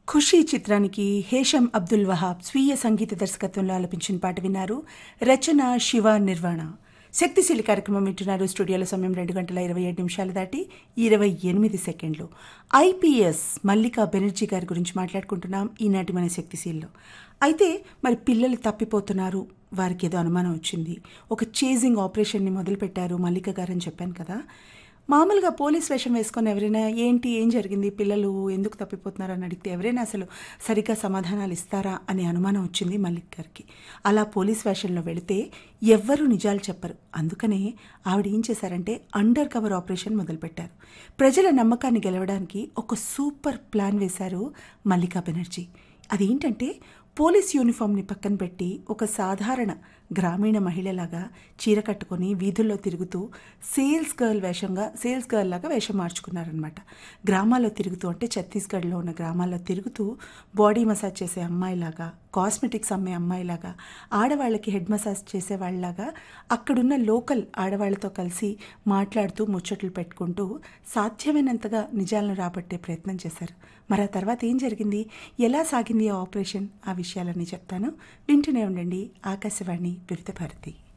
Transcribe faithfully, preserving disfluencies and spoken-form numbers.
ఖుషీ చిత్రానికి హేషం అబ్దుల్ వహాబ్ స్వీయ సంగీత దర్శకత్వంలో ఆలపించిన పాట విన్నారు. రచన శివ నిర్వాణ. శక్తిశీలి కార్యక్రమం వింటున్నారు. స్టూడియోలో సమయం రెండు గంటల ఇరవై ఏడు నిమిషాలు దాటి ఇరవై ఎనిమిది సెకండ్లు. ఐపీఎస్ మల్లికా బెనర్జీ గారి గురించి మాట్లాడుకుంటున్నాం ఈనాటి మన శక్తిశీల్లో. అయితే మరి పిల్లలు తప్పిపోతున్నారు, వారికి ఏదో అనుమానం వచ్చింది, ఒక చేజింగ్ ఆపరేషన్ని మొదలుపెట్టారు మల్లిక గారు అని చెప్పాను కదా. మామూలుగా పోలీస్ వేషం వేసుకొని ఎవరైనా ఏంటి ఏం జరిగింది, పిల్లలు ఎందుకు తప్పిపోతున్నారు అని అడిగితే ఎవరైనా అసలు సరిగ్గా సమాధానాలు ఇస్తారా అనే అనుమానం వచ్చింది మల్లిక్ గారికి. అలా పోలీస్ వేషంలో వెళితే ఎవ్వరూ నిజాలు చెప్పరు. అందుకనే ఆవిడ ఏం చేశారంటే అండర్ కవర్ ఆపరేషన్ మొదలుపెట్టారు. ప్రజల నమ్మకాన్ని గెలవడానికి ఒక సూపర్ ప్లాన్ వేశారు మల్లికా బెనర్జీ. అదేంటంటే పోలీస్ యూనిఫామ్ని పక్కన పెట్టి ఒక సాధారణ గ్రామీణ మహిళలాగా చీర కట్టుకొని వీధుల్లో తిరుగుతూ సేల్స్ గర్ల్ వేషంగా సేల్స్ గర్ల్ లాగా వేషం మార్చుకున్నారనమాట. గ్రామాల్లో తిరుగుతూ అంటే ఛత్తీస్గఢ్లో ఉన్న గ్రామాల్లో తిరుగుతూ బాడీ మసాజ్ చేసే అమ్మాయిలాగా, కాస్మెటిక్స్ అమ్మే అమ్మాయిలాగా, ఆడవాళ్ళకి హెడ్ మసాజ్ చేసే వాళ్ళలాగా అక్కడున్న లోకల్ ఆడవాళ్లతో కలిసి మాట్లాడుతూ ముచ్చట్లు పెట్టుకుంటూ సాధ్యమైనంతగా నిజాలను రాబట్టే ప్రయత్నం చేశారు. మరి ఆ తర్వాత ఏం జరిగింది, ఎలా సాగింది ఆ ఆపరేషన్, ఆ విషయాలన్నీ చెప్తాను. వింటూనే ఉండండి ఆకాశవాణి వివిధ భారతి.